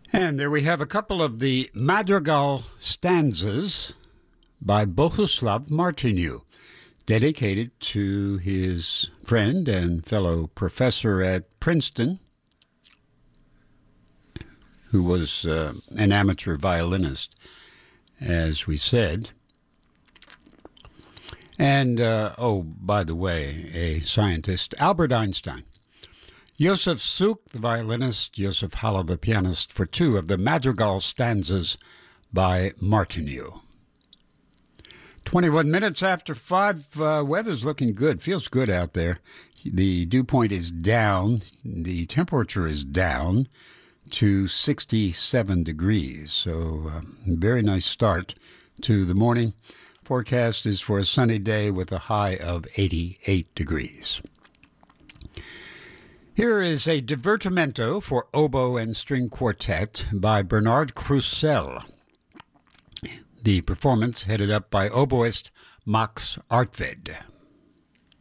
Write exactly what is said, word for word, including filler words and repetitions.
And there we have a couple of the Madrigal stanzas by Bohuslav Martinu, dedicated to his friend and fellow professor at Princeton, who was uh, an amateur violinist, as we said. And, uh, oh, by the way, a scientist, Albert Einstein. Josef Suk, the violinist, Joseph Haller, the pianist, for two of the Madrigal stanzas by Martinu. twenty-one minutes after five, uh, weather's looking good. Feels good out there. The dew point is down. The temperature is down to sixty-seven degrees. So uh, very nice start to the morning. Forecast is for a sunny day with a high of eighty-eight degrees. Here is a divertimento for oboe and string quartet by Bernard Krusell. The performance headed up by oboist Max Artved.